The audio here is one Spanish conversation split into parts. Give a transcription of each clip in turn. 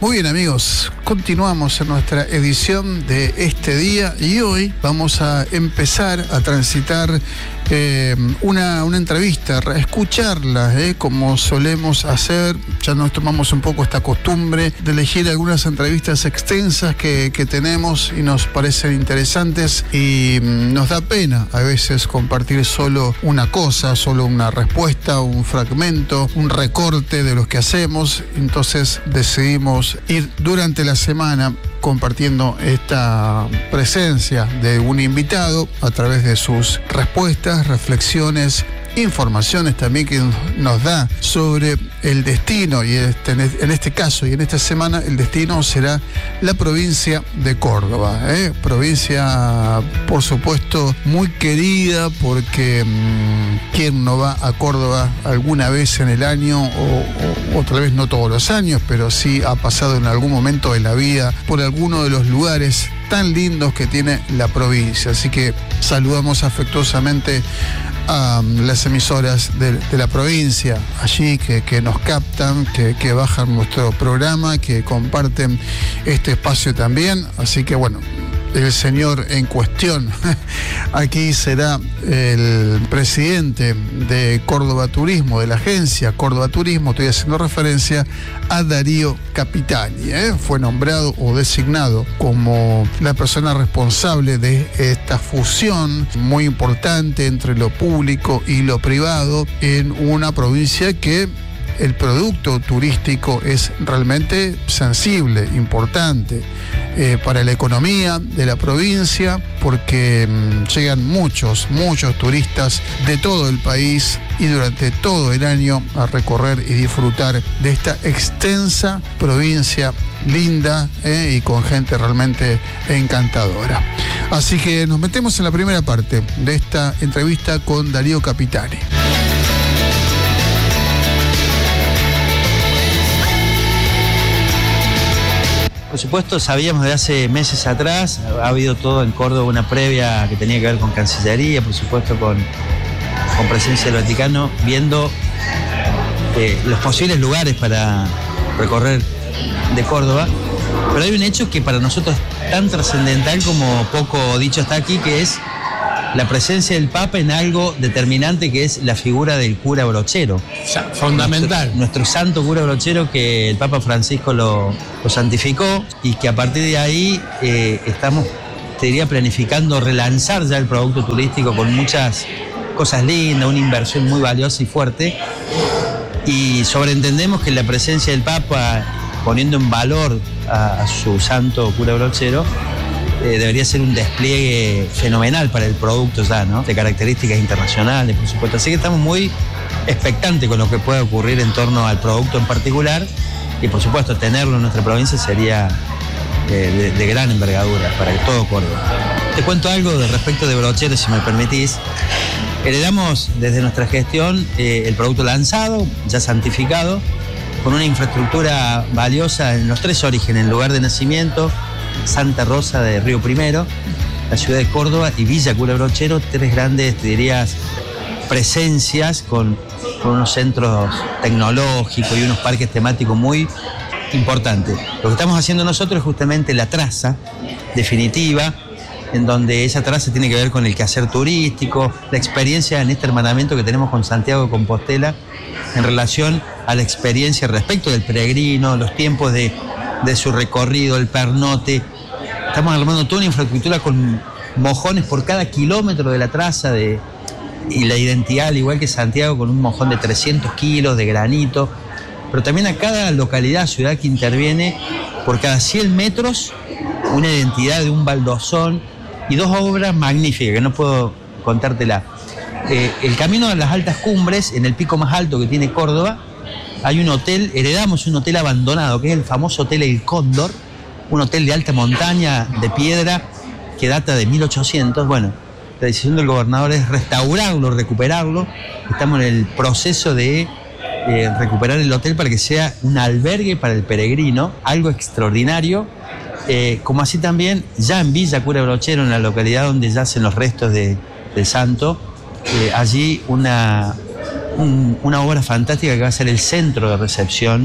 Muy bien, amigos, continuamos en nuestra edición de este día y hoy vamos a empezar a transitar una entrevista, escucharla, como solemos hacer. Ya nos tomamos un poco esta costumbre de elegir algunas entrevistas extensas que tenemos y nos parecen interesantes, y nos da pena a veces compartir solo una cosa, solo una respuesta, un fragmento, un recorte de lo que hacemos. Entonces decidimos ir durante la semana compartiendo esta presencia de un invitado a través de sus respuestas, reflexiones, informaciones también que nos da sobre el destino, y en este caso y en esta semana el destino será la provincia de Córdoba, provincia por supuesto muy querida, porque ¿quién no va a Córdoba alguna vez en el año, o tal vez no todos los años, pero sí ha pasado en algún momento de la vida por alguno de los lugares tan lindos que tiene la provincia? Así que saludamos afectuosamente a las emisoras de la provincia allí que nos captan, que bajan nuestro programa, que comparten este espacio también. Así que bueno, el señor en cuestión aquí será el presidente de Córdoba Turismo, de la agencia Córdoba Turismo. Estoy haciendo referencia a Darío Capitani. Fue nombrado o designado como la persona responsable de esta fusión muy importante entre lo público y lo privado en una provincia que el producto turístico es realmente sensible, importante para la economía de la provincia, porque llegan muchos turistas de todo el país y durante todo el año a recorrer y disfrutar de esta extensa provincia linda y con gente realmente encantadora. Así que nos metemos en la primera parte de esta entrevista con Darío Capitani. Por supuesto, sabíamos de hace meses atrás, ha habido todo en Córdoba, una previa que tenía que ver con Cancillería, por supuesto con presencia del Vaticano, viendo los posibles lugares para recorrer de Córdoba. Pero hay un hecho que para nosotros es tan trascendental como poco dicho está aquí, que es la presencia del Papa en algo determinante, que es la figura del cura brochero. Fundamental. Nuestro santo cura brochero, que el Papa Francisco lo santificó, y que a partir de ahí estamos, te diría, planificando relanzar ya el producto turístico con muchas cosas lindas, una inversión muy valiosa y fuerte. Y sobreentendemos que la presencia del Papa, poniendo en valor a su santo cura brochero, debería ser un despliegue fenomenal para el producto ya, ¿no? De características internacionales, por supuesto. Así que estamos muy expectantes con lo que pueda ocurrir en torno al producto en particular, y por supuesto tenerlo en nuestra provincia sería de gran envergadura para todo Córdoba. Te cuento algo respecto de brocheros, si me permitís. Heredamos desde nuestra gestión el producto lanzado, ya santificado, con una infraestructura valiosa en los tres orígenes: el lugar de nacimiento, Santa Rosa de Río Primero, la ciudad de Córdoba y Villa Cura Brochero, tres grandes, te dirías, presencias con unos centros tecnológicos y unos parques temáticos muy importantes. Lo que estamos haciendo nosotros es justamente la traza definitiva, en donde esa traza tiene que ver con el quehacer turístico, la experiencia en este hermanamiento que tenemos con Santiago de Compostela en relación a la experiencia respecto del peregrino, los tiempos de su recorrido, el pernote. Estamos armando toda una infraestructura con mojones por cada kilómetro de la traza, y la identidad, al igual que Santiago, con un mojón de 300 kilos de granito, pero también a cada localidad, ciudad que interviene, por cada 100 metros, una identidad de un baldosón y dos obras magníficas que no puedo contártela. El camino a las altas cumbres, en el pico más alto que tiene Córdoba, hay un hotel, heredamos un hotel abandonado, que es el famoso Hotel El Cóndor, un hotel de alta montaña, de piedra, que data de 1800. Bueno, la decisión del gobernador es restaurarlo, recuperarlo. Estamos en el proceso de recuperar el hotel para que sea un albergue para el peregrino, algo extraordinario. Como así también, ya en Villa Cura Brochero, en la localidad donde yacen los restos del santo, allí una obra fantástica que va a ser el centro de recepción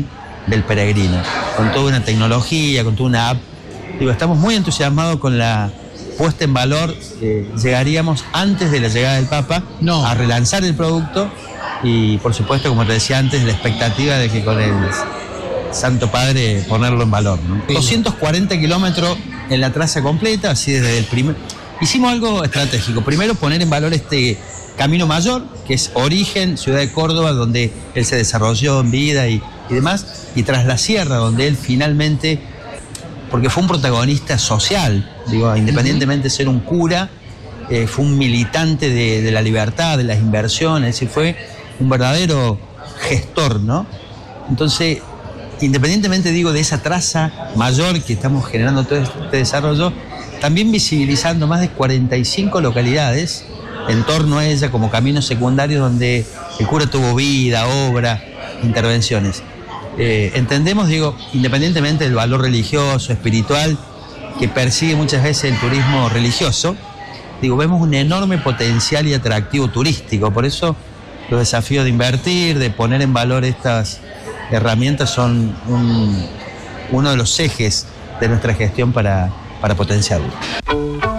del peregrino, con toda una tecnología, con toda una app. Digo, estamos muy entusiasmados con la puesta en valor. Llegaríamos antes de la llegada del Papa a relanzar el producto y, por supuesto, como te decía antes, la expectativa de que con el Santo Padre ponerlo en valor, ¿no? 240 kilómetros en la traza completa, así desde el primer... Hicimos algo estratégico. Primero, poner en valor este Camino Mayor, que es origen, ciudad de Córdoba, donde él se desarrolló en vida y demás, y tras la sierra, donde él finalmente, porque fue un protagonista social, digo, independientemente de ser un cura, fue un militante de la libertad, de las inversiones, y fue un verdadero gestor, ¿no? Entonces, independientemente, digo, de esa traza mayor que estamos generando todo este desarrollo, también visibilizando más de 45 localidades en torno a ella como caminos secundarios donde el cura tuvo vida, obra, intervenciones. Entendemos, digo, independientemente del valor religioso, espiritual, que persigue muchas veces el turismo religioso, digo, vemos un enorme potencial y atractivo turístico. Por eso los desafíos de invertir, de poner en valor estas herramientas son uno de los ejes de nuestra gestión para potenciarlo.